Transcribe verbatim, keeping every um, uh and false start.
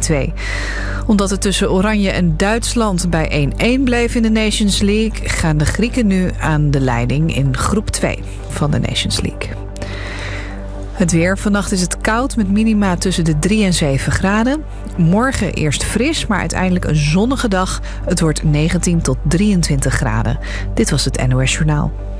twee. Omdat het tussen Oranje en Duitsland bij één-één bleef in de Nations League, gaan de Grieken nu aan de leiding in groep twee van de Nations League. Het weer. Vannacht is het koud met minima tussen de drie en zeven graden. Morgen eerst fris, maar uiteindelijk een zonnige dag. Het wordt negentien tot drieëntwintig graden. Dit was het N O S Journaal.